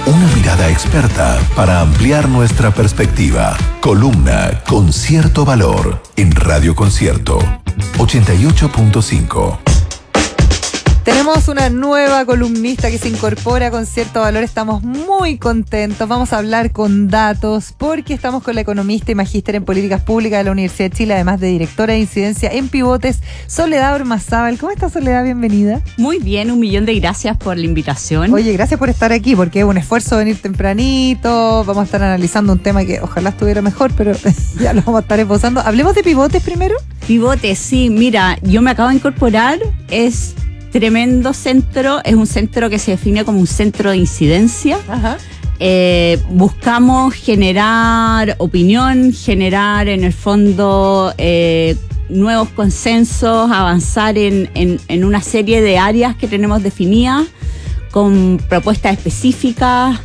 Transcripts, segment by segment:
Una mirada experta para ampliar nuestra perspectiva. Columna con cierto valor en Radio Concierto 88.5. Tenemos una nueva columnista que se incorpora con cierto valor. Estamos muy contentos. Vamos a hablar con datos porque estamos con la economista y magíster en políticas públicas de la Universidad de Chile, además de directora de incidencia en Pivotes, Soledad Ormazábal. ¿Cómo estás, Soledad? Bienvenida. Muy bien, 1.000.000 de gracias por la invitación. Oye, gracias por estar aquí porque es un esfuerzo venir tempranito. Vamos a estar analizando un tema que ojalá estuviera mejor, pero ya lo vamos a estar esbozando. Hablemos de Pivotes primero. Pivotes, sí. Mira, yo me acabo de incorporar. Es tremendo centro, es un centro que se define como un centro de incidencia. Ajá. Buscamos generar opinión, generar en el fondo nuevos consensos, avanzar en una serie de áreas que tenemos definidas con propuestas específicas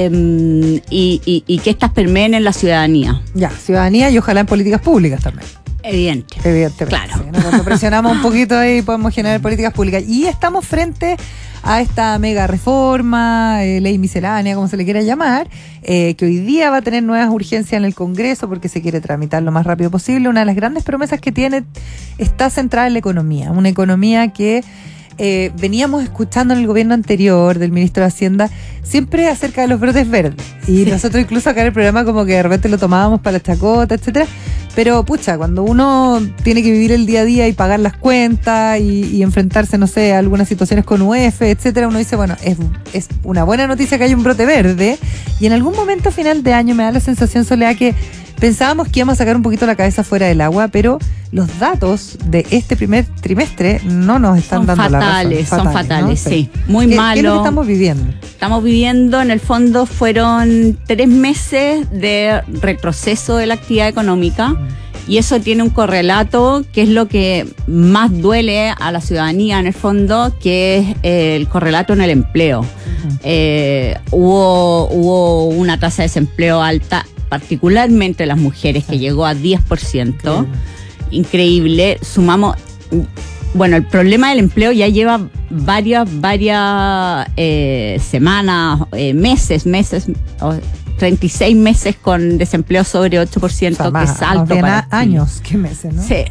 y que estas permeen en la ciudadanía. Ya, ciudadanía y ojalá en políticas públicas también. Evidentemente. Claro. Sí, ¿no? Cuando presionamos un poquito ahí podemos generar políticas públicas. Y estamos frente a esta mega reforma, ley miscelánea, como se le quiera llamar, que hoy día va a tener nuevas urgencias en el Congreso porque se quiere tramitar lo más rápido posible. Una de las grandes promesas que tiene está centrada en la economía. Una economía que veníamos escuchando en el gobierno anterior del ministro de Hacienda siempre acerca de los brotes verdes. Y nosotros incluso acá en el programa como que de repente lo tomábamos para la chacota, etcétera. Pero pucha, cuando uno tiene que vivir el día a día y pagar las cuentas y enfrentarse, no sé, a algunas situaciones con UF, etcétera, uno dice, bueno, es una buena noticia que hay un brote verde. Y en algún momento a final de año me da la sensación, Soledad, que pensábamos que íbamos a sacar un poquito la cabeza fuera del agua, pero los datos de este primer trimestre no nos están dando la razón. Son fatales, ¿no? Sí. Muy ¿Qué malo. es lo que estamos viviendo? Estamos viviendo, en el fondo, fueron 3 meses de retroceso de la actividad económica. Y eso tiene un correlato que es lo que más duele a la ciudadanía en el fondo, que es el correlato en el empleo. Hubo una tasa de desempleo alta, particularmente las mujeres, que llegó a 10%. Increíble. Sumamos, bueno, el problema del empleo ya lleva varias semanas, meses, 36 meses con desempleo sobre 8%, o sea, que es alto para años que meses, ¿no? Sí.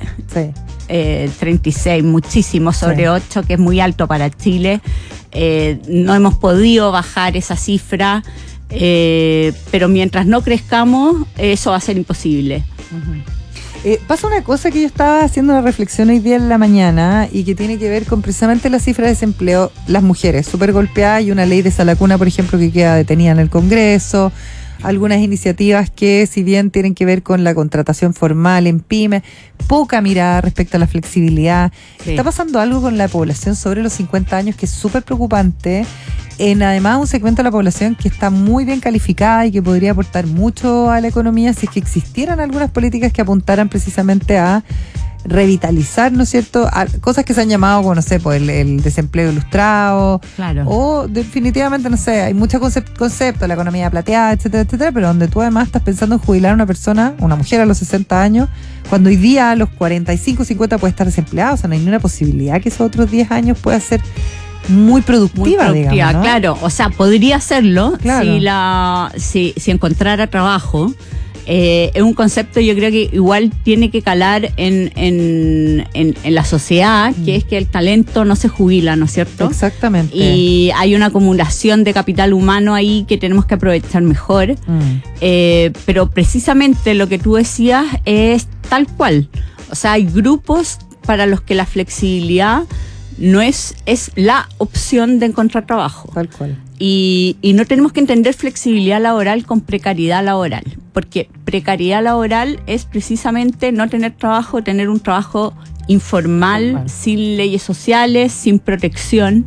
36, muchísimo sobre 8, que es muy alto para Chile. No hemos podido bajar esa cifra, pero mientras no crezcamos, eso va a ser imposible. Pasa una cosa que yo estaba haciendo una reflexión hoy día en la mañana y que tiene que ver con precisamente la cifra de desempleo, las mujeres súper golpeadas y una ley de Salacuna, por ejemplo, que queda detenida en el Congreso, algunas iniciativas que, si bien tienen que ver con la contratación formal en pymes, poca mirada respecto a la flexibilidad. Sí. Está pasando algo con la población sobre los 50 años que es súper preocupante, en además un segmento de la población que está muy bien calificada y que podría aportar mucho a la economía si es que existieran algunas políticas que apuntaran precisamente a revitalizar, ¿no es cierto?, a cosas que se han llamado, como, no sé, pues el desempleo ilustrado. Claro. O definitivamente, no sé, hay muchos conceptos, la economía plateada, etcétera, etcétera, pero donde tú además estás pensando en jubilar a una persona, una mujer a los 60 años, cuando hoy día a los 45, 50 puede estar desempleada. O sea, no hay ninguna posibilidad que esos otros 10 años pueda ser muy productiva, digamos, ¿no? Claro, o sea, podría serlo, claro, si encontrara trabajo. Es un concepto, yo creo que igual tiene que calar en la sociedad, que es que el talento no se jubila, ¿no es cierto? Exactamente. Y hay una acumulación de capital humano ahí que tenemos que aprovechar mejor. Pero precisamente lo que tú decías es tal cual. O sea, hay grupos para los que la flexibilidad no es la opción de encontrar trabajo. Tal cual. Y no tenemos que entender flexibilidad laboral con precariedad laboral, porque precariedad laboral es precisamente no tener trabajo, tener un trabajo informal, sin leyes sociales, sin protección.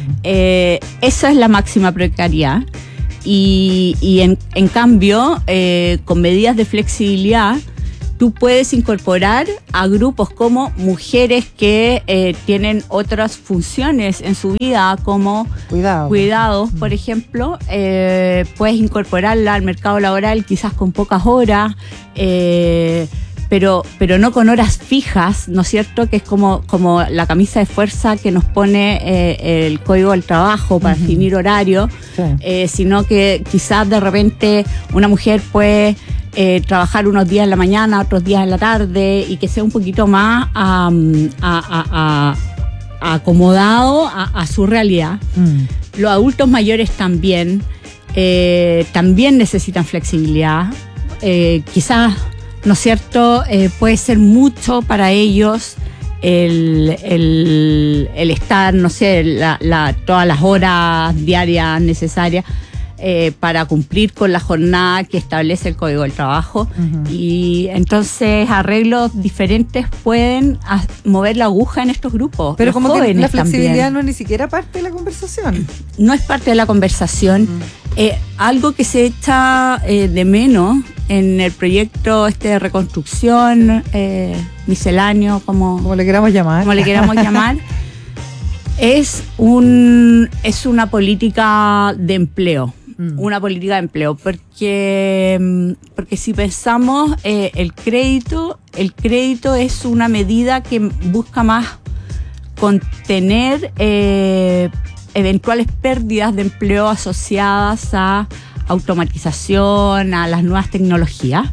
Esa es la máxima precariedad. Y en cambio, con medidas de flexibilidad, tú puedes incorporar a grupos como mujeres que tienen otras funciones en su vida, como cuidados, por ejemplo. Puedes incorporarla al mercado laboral quizás con pocas horas, pero no con horas fijas, ¿no es cierto? Que es como la camisa de fuerza que nos pone el Código del Trabajo para definir horario, sino que quizás de repente una mujer puede trabajar unos días en la mañana, otros días en la tarde, y que sea un poquito más acomodado a su realidad. Los adultos mayores también necesitan flexibilidad. Quizás, ¿no es cierto? Puede ser mucho para ellos el estar, no sé, todas las horas diarias necesarias para cumplir con la jornada que establece el Código del Trabajo. Y entonces arreglos diferentes pueden mover la aguja en estos grupos. Pero los como que la flexibilidad también. no es ni siquiera parte de la conversación. No es parte de la conversación. Algo que se echa de menos en el proyecto de reconstrucción misceláneo, como le queramos llamar, es una política de empleo. Una política de empleo, porque si pensamos el crédito es una medida que busca más contener eventuales pérdidas de empleo asociadas a automatización, a las nuevas tecnologías.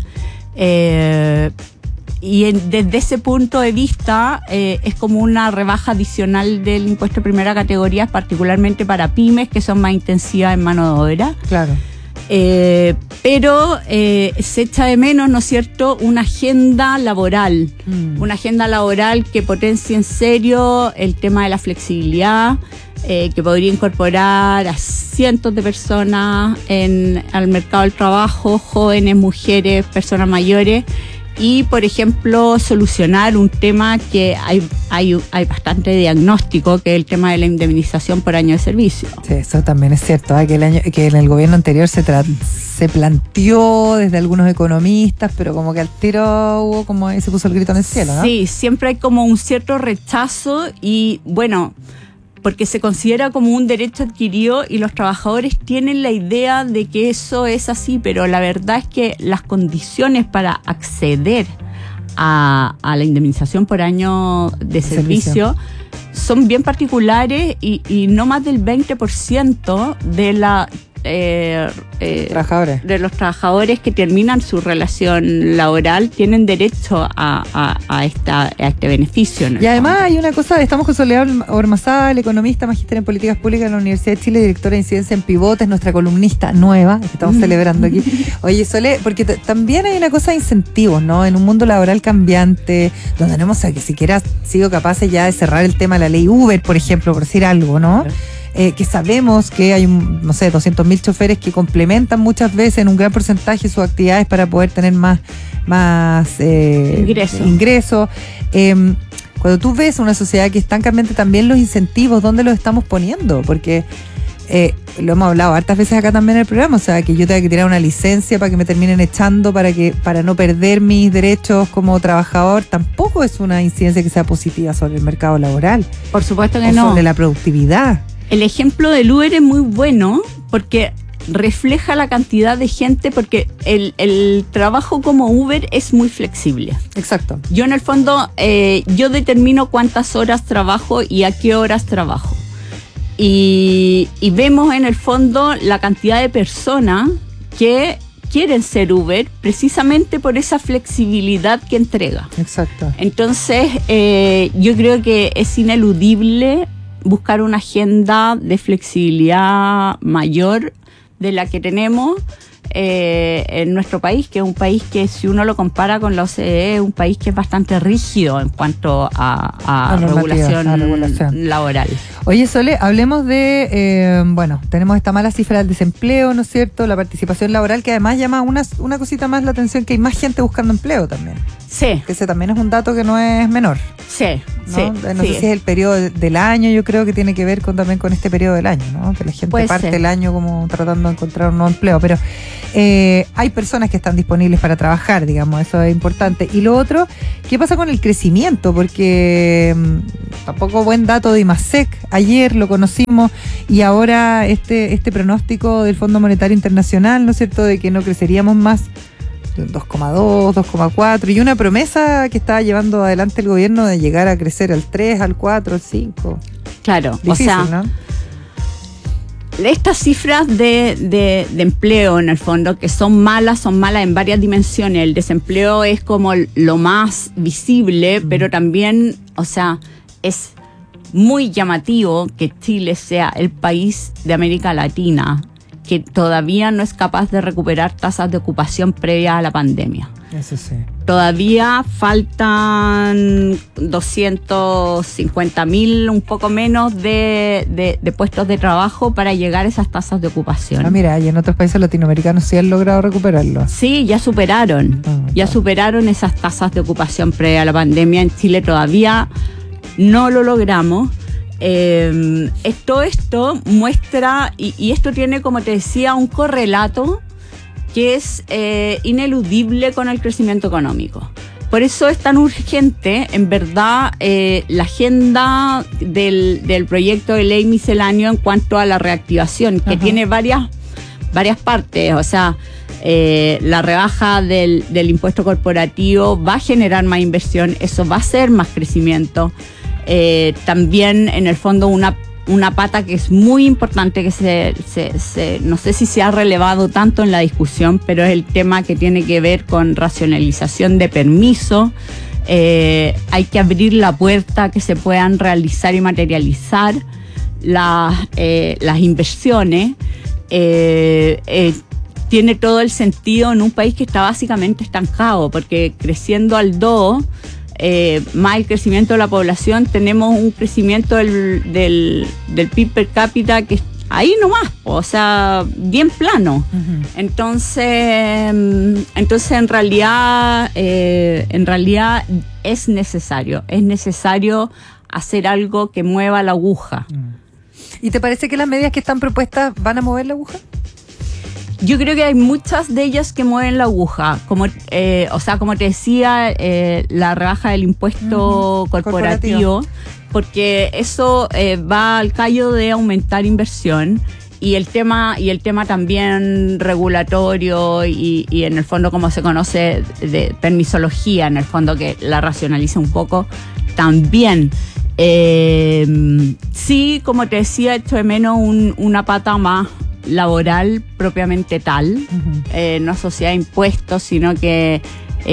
Desde ese punto de vista es como una rebaja adicional del impuesto de primera categoría, particularmente para pymes que son más intensivas en mano de obra. Claro. Pero se echa de menos, ¿no es cierto?, una agenda laboral. Una agenda laboral que potencie en serio el tema de la flexibilidad, que podría incorporar a cientos de personas al mercado del trabajo, jóvenes, mujeres, personas mayores, y, por ejemplo, solucionar un tema que hay bastante diagnóstico, que es el tema de la indemnización por año de servicio. Sí, eso también es cierto, que en el gobierno anterior se planteó desde algunos economistas, pero como que al tiro se puso el grito en el cielo, ¿no? Sí, siempre hay como un cierto rechazo y, bueno, porque se considera como un derecho adquirido y los trabajadores tienen la idea de que eso es así, pero la verdad es que las condiciones para acceder a la indemnización por año de servicio son bien particulares y no más del 20% de los trabajadores que terminan su relación laboral tienen derecho a este beneficio, ¿no? Y además hay una cosa, estamos con Soledad Ormazábal, economista, magíster en políticas públicas en la Universidad de Chile, directora de incidencia en Pivotes, nuestra columnista nueva, que estamos celebrando aquí. Oye, Sole, porque también hay una cosa de incentivos, ¿no? En un mundo laboral cambiante, donde no hemos siquiera sido capaces ya de cerrar el tema de la ley Uber, por ejemplo, por decir algo, ¿no? Que sabemos que hay, 200.000 choferes que complementan muchas veces en un gran porcentaje sus actividades para poder tener más ingresos. Cuando tú ves una sociedad que es tan cambiante, también los incentivos, ¿dónde los estamos poniendo? Porque lo hemos hablado hartas veces acá también en el programa, o sea, que yo tenga que tirar una licencia para que me terminen echando para no perder mis derechos como trabajador, tampoco es una incidencia que sea positiva sobre el mercado laboral. Por supuesto que no. Sobre la productividad. El ejemplo del Uber es muy bueno porque refleja la cantidad de gente, porque el trabajo como Uber es muy flexible. Exacto. Yo en el fondo, yo determino cuántas horas trabajo y a qué horas trabajo. Y vemos en el fondo la cantidad de personas que quieren ser Uber precisamente por esa flexibilidad que entrega. Exacto. Entonces, yo creo que es ineludible buscar una agenda de flexibilidad mayor de la que tenemos en nuestro país, que es un país que, si uno lo compara con la OCDE, es un país que es bastante rígido en cuanto a regulación laboral. Oye, Sole, hablemos de, tenemos esta mala cifra del desempleo, ¿no es cierto? La participación laboral, que además llama una cosita más la atención, que hay más gente buscando empleo también. Sí. Que ese también es un dato que no es menor. Sí, ¿no? sí. No sé si es el periodo del año, yo creo que tiene que ver también con este periodo del año, ¿no? Que la gente parte el año como tratando de encontrar un nuevo empleo, pero hay personas que están disponibles para trabajar, digamos, eso es importante. Y lo otro, ¿qué pasa con el crecimiento? Porque tampoco buen dato de IMASEC, ayer lo conocimos, y ahora este pronóstico del Fondo Monetario Internacional, ¿no es cierto?, de que no creceríamos más de 2,2, 2,4 y una promesa que estaba llevando adelante el gobierno de llegar a crecer al 3, al 4, al 5. Claro, difícil, o sea, ¿no? Estas cifras de empleo, en el fondo, que son malas en varias dimensiones. El desempleo es como lo más visible, pero también, o sea, es muy llamativo que Chile sea el país de América Latina que todavía no es capaz de recuperar tasas de ocupación previas a la pandemia. Eso sí. Todavía faltan 250.000, un poco menos, de puestos de trabajo para llegar a esas tasas de ocupación. Ah, mira, y en otros países latinoamericanos sí han logrado recuperarlo. Sí, ya superaron. Ya superaron esas tasas de ocupación previa a la pandemia. En Chile todavía no lo logramos. Todo esto muestra, y esto tiene, como te decía, un correlato que es ineludible con el crecimiento económico. Por eso es tan urgente, en verdad, la agenda del proyecto de ley misceláneo en cuanto a la reactivación, que tiene varias partes. O sea, la rebaja del impuesto corporativo va a generar más inversión, eso va a ser más crecimiento. También, en el fondo, una pata que es muy importante, que no sé si se ha relevado tanto en la discusión, pero es el tema que tiene que ver con racionalización de permisos. Hay que abrir la puerta a que se puedan realizar y materializar las inversiones. Tiene todo el sentido en un país que está básicamente estancado, porque creciendo al 2, más el crecimiento de la población, tenemos un crecimiento del PIB per cápita que ahí nomás, o sea, bien plano. Entonces en realidad es necesario hacer algo que mueva la aguja. ¿Y te parece que las medidas que están propuestas van a mover la aguja? Yo creo que hay muchas de ellas que mueven la aguja, como te decía, la rebaja del impuesto corporativo, porque eso va al callo de aumentar inversión, y el tema también regulatorio y en el fondo, como se conoce, de permisología, en el fondo, que la racionaliza un poco también. Sí, como te decía, echo de menos una pata más laboral propiamente tal, no asociada a impuestos, sino que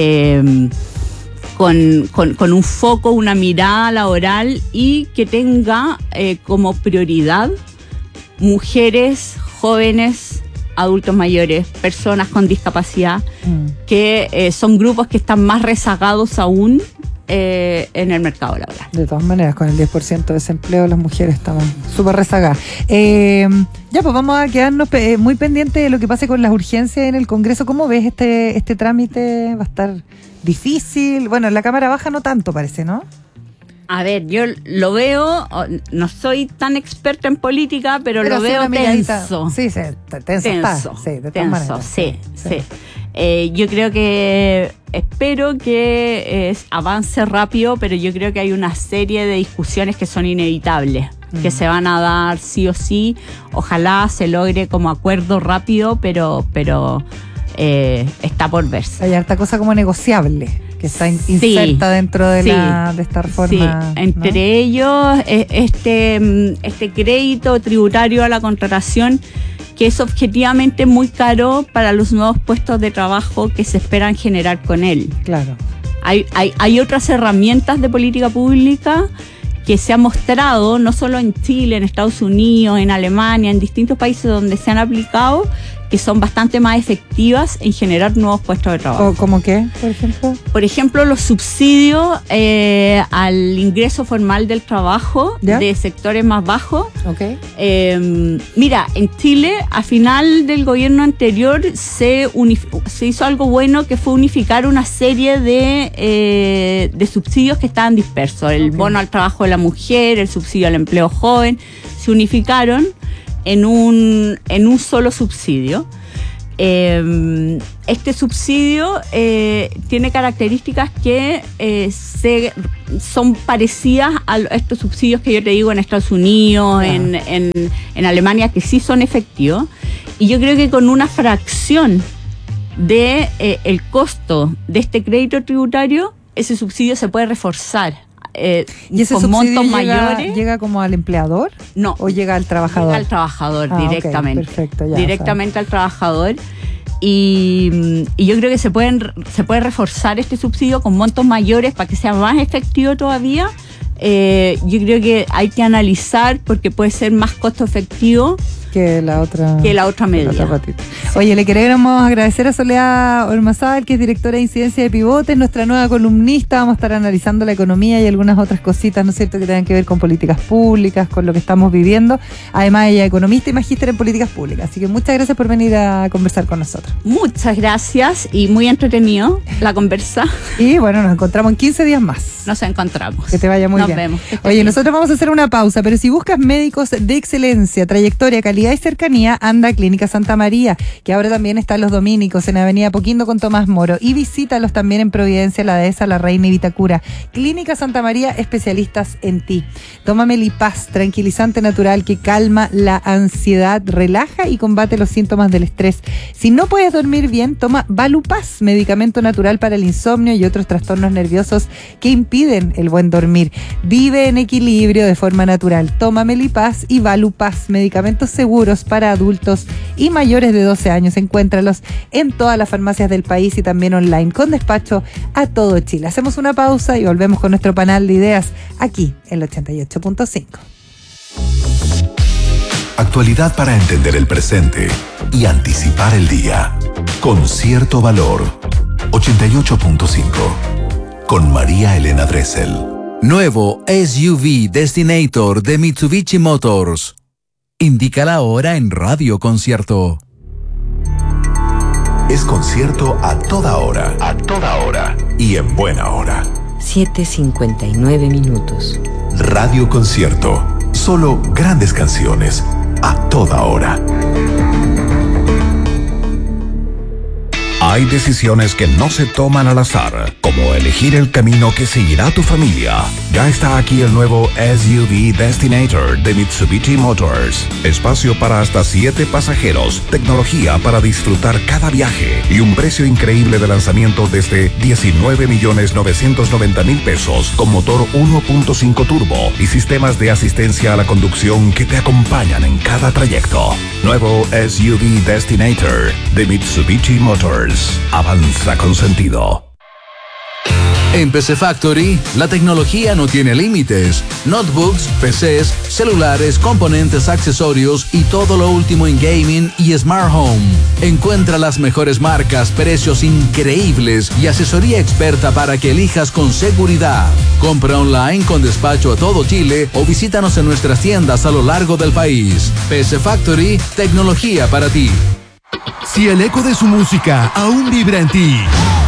con un foco, una mirada laboral, y que tenga como prioridad mujeres, jóvenes, adultos mayores, personas con discapacidad, que son grupos que están más rezagados aún en el mercado laboral. De todas maneras, con el 10% de desempleo, las mujeres estaban súper rezagadas. Ya, pues vamos a quedarnos muy pendientes de lo que pase con las urgencias en el Congreso. ¿Cómo ves este trámite? ¿Va a estar difícil? Bueno, en la Cámara Baja no tanto, parece, ¿no? A ver, yo lo veo, no soy tan experta en política, pero lo veo tenso. Sí, tenso. Sí, de todas maneras. Sí. Yo creo que, espero que avance rápido, pero yo creo que hay una serie de discusiones que son inevitables, que se van a dar sí o sí. Ojalá se logre como acuerdo rápido, pero está por verse. Hay harta cosa como negociable que está inserta dentro de esta reforma. Sí, entre ellos este crédito tributario a la contratación, que es objetivamente muy caro para los nuevos puestos de trabajo que se esperan generar con él. Claro. Hay otras herramientas de política pública que se han mostrado, no solo en Chile, en Estados Unidos, en Alemania, en distintos países donde se han aplicado, que son bastante más efectivas en generar nuevos puestos de trabajo. ¿Cómo qué, por ejemplo? Por ejemplo, los subsidios al ingreso formal del trabajo, ¿ya?, de sectores más bajos. Okay. Mira, en Chile, a final del gobierno anterior, se hizo algo bueno, que fue unificar una serie de subsidios que estaban dispersos. El bono al trabajo de la mujer, el subsidio al empleo joven, se unificaron en un solo subsidio. Este subsidio tiene características que son parecidas a estos subsidios que yo te digo en Estados Unidos, en Alemania, que sí son efectivos. Y yo creo que con una fracción de el costo de este crédito tributario, ese subsidio se puede reforzar. ¿Y ese con montos mayores. ¿Llega como al empleador? No. ¿O llega al trabajador? Llega al trabajador directamente. Okay, perfecto, ya, directamente al trabajador. Y yo creo que se puede reforzar este subsidio con montos mayores para que sea más efectivo todavía. Yo creo que hay que analizar porque puede ser más costo efectivo que la otra medida. Oye, le queremos agradecer a Soledad Ormazábal, que es directora de Incidencia de Pivotes, nuestra nueva columnista. Vamos a estar analizando la economía y algunas otras cositas, ¿no es cierto?, que tengan que ver con políticas públicas, con lo que estamos viviendo. Además, ella es economista y magíster en políticas públicas. Así que muchas gracias por venir a conversar con nosotros. Muchas gracias y muy entretenido la conversa. Y bueno, nos encontramos en 15 días más. Nos encontramos. Que te vaya muy bien. Nos vemos. Oye, nosotros vamos a hacer una pausa, pero si buscas médicos de excelencia, trayectoria, calidad y cercanía, anda a Clínica Santa María, que ahora también está en Los Dominicos, en Avenida Poquindo con Tomás Moro, y visítalos también en Providencia, La Dehesa, La Reina y Vitacura. Clínica Santa María, especialistas en ti. Toma Melipaz, tranquilizante natural que calma la ansiedad, relaja y combate los síntomas del estrés. Si no puedes dormir bien, toma Valupaz, medicamento natural para el insomnio y otros trastornos nerviosos que impiden el buen dormir. Vive en equilibrio de forma natural. Toma Melipaz y Valupaz, medicamentos seguros para adultos y mayores de 12 años. Encuéntralos en todas las farmacias del país y también online, con despacho a todo Chile. Hacemos una pausa y volvemos con nuestro panel de ideas aquí en el 88.5. Actualidad para entender el presente y anticipar el día. Con cierto valor. 88.5. Con María Elena Dressel. Nuevo SUV Destinator de Mitsubishi Motors. Indica la hora en Radio Concierto. Es concierto a toda hora. A toda hora. Y en buena hora. 7:59 minutos. Radio Concierto. Solo grandes canciones. A toda hora. Hay decisiones que no se toman al azar, como elegir el camino que seguirá tu familia. Ya está aquí el nuevo SUV Destinator de Mitsubishi Motors. Espacio para hasta 7 pasajeros, tecnología para disfrutar cada viaje y un precio increíble de lanzamiento desde 19.990.000 pesos con motor 1.5 turbo y sistemas de asistencia a la conducción que te acompañan en cada trayecto. Nuevo SUV Destinator de Mitsubishi Motors. Avanza con sentido. En PC Factory, la tecnología no tiene límites. Notebooks, PCs, celulares, componentes, accesorios y todo lo último en gaming y smart home. Encuentra las mejores marcas, precios increíbles y asesoría experta para que elijas con seguridad. Compra online con despacho a todo Chile o visítanos en nuestras tiendas a lo largo del país. PC Factory, tecnología para ti. Si el eco de su música aún vibra en ti,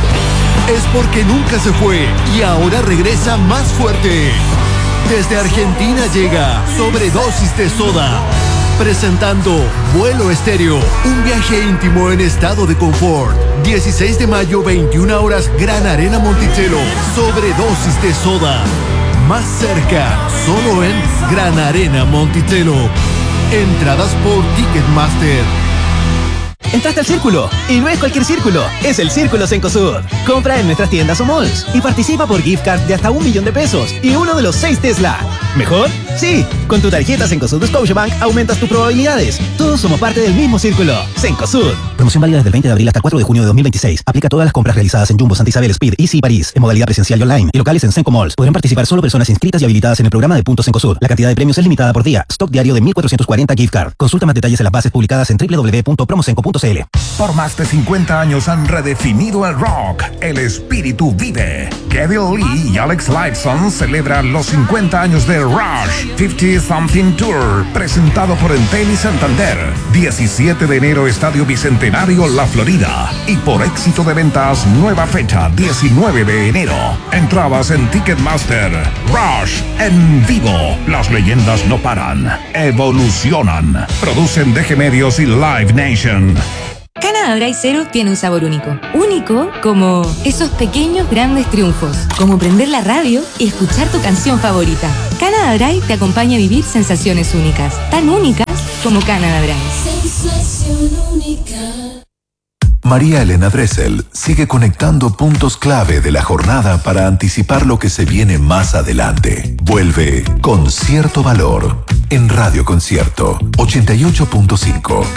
es porque nunca se fue y ahora regresa más fuerte. Desde Argentina llega Sobredosis de Soda, presentando Vuelo Estéreo, un viaje íntimo en estado de confort. 16 de mayo, 21 horas, Gran Arena Monticello. Sobredosis de Soda, más cerca, solo en Gran Arena Monticello. Entradas por Ticketmaster. Entraste al Círculo, y no es cualquier círculo, es el Círculo Cencosud. Compra en nuestras tiendas o malls y participa por gift card de hasta $1.000.000 y uno de los 6 Tesla. ¿Mejor? Sí, con tu tarjeta Cencosud Scotiabank aumentas tus probabilidades. Todos somos parte del mismo círculo. Cencosud. Promoción válida desde el 20 de abril hasta el 4 de junio de 2026. Aplica a todas las compras realizadas en Jumbo, Santa Isabel, Speed, Easy y París, en modalidad presencial y online, y locales en Cenco Malls. Podrán participar solo personas inscritas y habilitadas en el programa de Puntos Cencosud. La cantidad de premios es limitada por día. Stock diario de 1.440 gift card. Consulta más detalles en las bases publicadas en www.promocenco.cl. Por más de 50 años han redefinido el rock. El espíritu vive. Kevin Lee y Alex Lifeson celebran los 50 años de Rush 50 Something Tour, presentado por Entel y Santander. 17 de enero, Estadio Bicentenario, La Florida. Y por éxito de ventas, nueva fecha, 19 de enero. Entradas en Ticketmaster. Rush en vivo. Las leyendas no paran, evolucionan. Producen DG Medios y Live Nation. Canada Dry Zero tiene un sabor único. Único como esos pequeños grandes triunfos. Como prender la radio y escuchar tu canción favorita. Canada Dry te acompaña a vivir sensaciones únicas. Tan únicas como Canada Dry. Sensación única. María Elena Dressel sigue conectando puntos clave de la jornada para anticipar lo que se viene más adelante. Vuelve con cierto valor en Radio Concierto 88.5.